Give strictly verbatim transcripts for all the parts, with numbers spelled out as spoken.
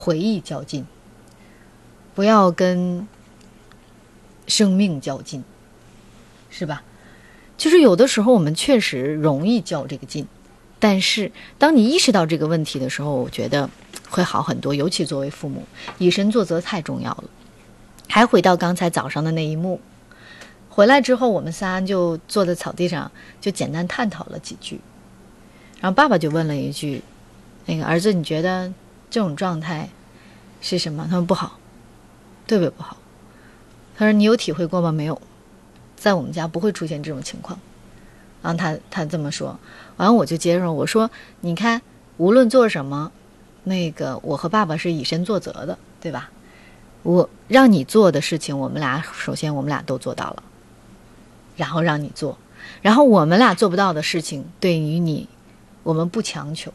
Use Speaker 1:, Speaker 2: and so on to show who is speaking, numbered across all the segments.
Speaker 1: 回忆较劲，不要跟生命较劲，是吧？就是有的时候我们确实容易较这个劲，但是当你意识到这个问题的时候，我觉得会好很多，尤其作为父母，以身作则太重要了。还回到刚才早上的那一幕，回来之后我们仨就坐在草地上就简单探讨了几句，然后爸爸就问了一句，那个儿子你觉得这种状态是什么？他说不好，特别不好。他说你有体会过吗？没有，在我们家不会出现这种情况。然后他他这么说，完了我就接着我说，你看无论做什么，那个我和爸爸是以身作则的，对吧？我让你做的事情，我们俩首先我们俩都做到了，然后让你做，然后我们俩做不到的事情，对于你，我们不强求，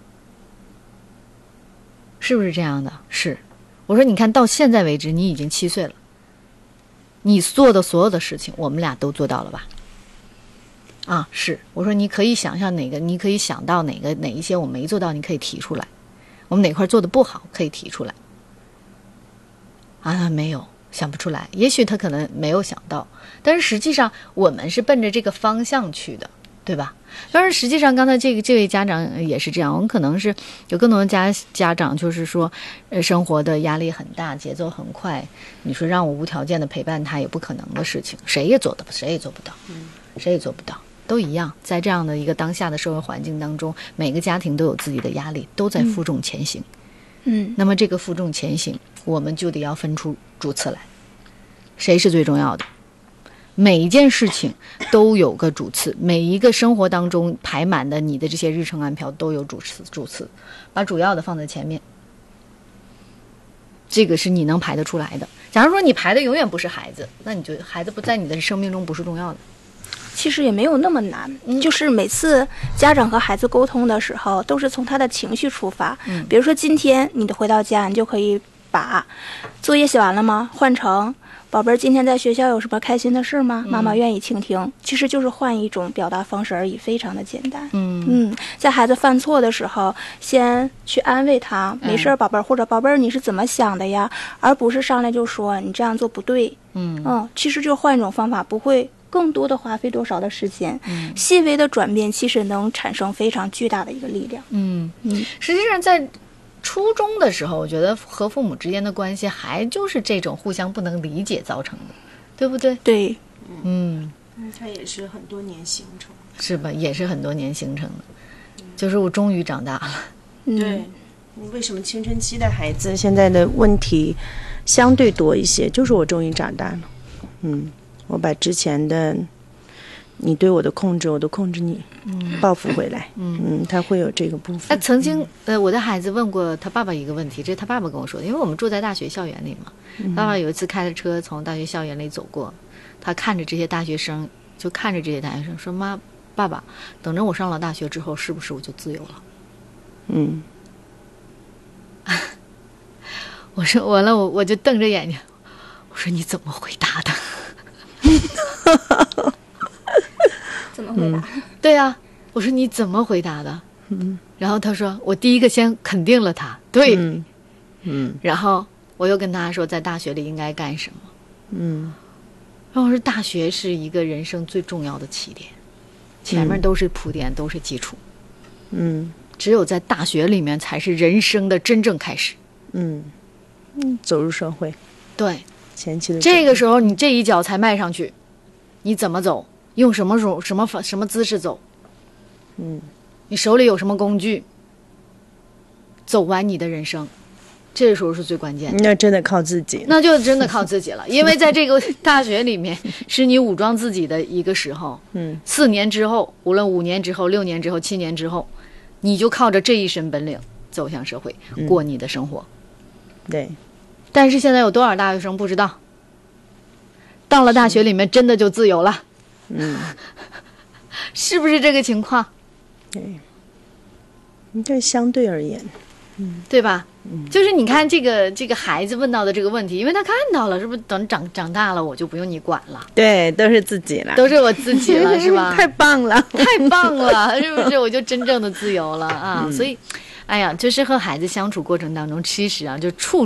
Speaker 1: 是不是这样的？是。我说你看到现在为止，你已经七岁了，你做的所有的事情，我们俩都做到了吧？啊，是。我说你可以想象哪个，你可以想到哪个哪一些我没做到，你可以提出来。我们哪块做的不好，可以提出来。啊，没有，想不出来。也许他可能没有想到，但是实际上我们是奔着这个方向去的，对吧？当然，实际上刚才这个这位家长也是这样，我们可能是有更多的家家长就是说，呃，生活的压力很大，节奏很快，你说让我无条件的陪伴他也不可能的事情，谁也做的谁也做不到，谁也做不到，都一样。在这样的一个当下的社会环境当中，每个家庭都有自己的压力，都在负重前行。嗯，那么这个负重前行，我们就得要分出主次来，谁是最重要的？每一件事情都有个主次，每一个生活当中排满的你的这些日程安排都有主次，主次，把主要的放在前面，这个是你能排得出来的。假如说你排的永远不是孩子，那你就孩子不在你的生命中不是重要的。
Speaker 2: 其实也没有那么难、嗯、就是每次家长和孩子沟通的时候都是从他的情绪出发、嗯、比如说今天你回到家，你就可以把作业写完了吗换成宝贝儿今天在学校有什么开心的事吗、嗯、妈妈愿意倾听，其实就是换一种表达方式而已，非常的简单。嗯嗯，在孩子犯错的时候先去安慰他、嗯、没事宝贝儿，或者宝贝儿你是怎么想的呀，而不是上来就说你这样做不对。嗯嗯，其实就换一种方法，不会更多的花费多少的时间、嗯、细微的转变其实能产生非常巨大的一个力量。嗯
Speaker 1: 嗯，实际上在初中的时候，我觉得和父母之间的关系还就是这种互相不能理解造成的，对不对？
Speaker 2: 对。
Speaker 3: 嗯嗯，它也是很多年形成的，
Speaker 1: 是吧？也是很多年形成的、嗯、就是我终于长大了。
Speaker 3: 对，为什么青春期的孩子现在的问题相对多一些，就是我终于长大了。嗯，我把之前的你对我的控制我都控制你、嗯、报复回来。嗯嗯，他会有这个部分。
Speaker 1: 那曾经呃，我的孩子问过他爸爸一个问题，这是他爸爸跟我说的，因为我们住在大学校园里嘛、嗯、爸爸有一次开着车从大学校园里走过，他看着这些大学生，就看着这些大学生说，妈爸爸等着我上了大学之后是不是我就自由了？嗯我说完了，我我就瞪着眼睛，我说你怎么回答的？
Speaker 2: 怎么回答、嗯、
Speaker 1: 对啊，我说你怎么回答的？嗯，然后他说我第一个先肯定了他，对。嗯嗯，然后我又跟他说在大学里应该干什么。嗯，然后我说大学是一个人生最重要的起点，前面都是铺垫、嗯、都是基础。嗯，只有在大学里面才是人生的真正开始。嗯
Speaker 3: 嗯，走入社会。
Speaker 1: 对，
Speaker 3: 前期的
Speaker 1: 这个时候你这一脚才迈上去，你怎么走，用什么手什么什么姿势走，嗯，你手里有什么工具，走完你的人生，这时候是最关键的。
Speaker 3: 那真的靠自己，
Speaker 1: 那就真的靠自己了。因为在这个大学里面是你武装自己的一个时候。嗯，四年之后，无论五年之后、六年之后、七年之后，你就靠着这一身本领走向社会，过你的生活。
Speaker 3: 嗯、对。
Speaker 1: 但是现在有多少大学生不知道，到了大学里面真的就自由了。嗯，是不是这个情况？
Speaker 3: 对，这相对而言，
Speaker 1: 嗯，对吧？嗯，就是你看这个这个孩子问到的这个问题，因为他看到了，是不是等长长大了我就不用你管了？
Speaker 3: 对，都是自己了，
Speaker 1: 都是我自己了，是吧？
Speaker 3: 太棒了，
Speaker 1: 太棒了，是不是？我就真正的自由了啊！嗯、所以。 哎呀，就是和孩子相处过程当中，其实啊，就处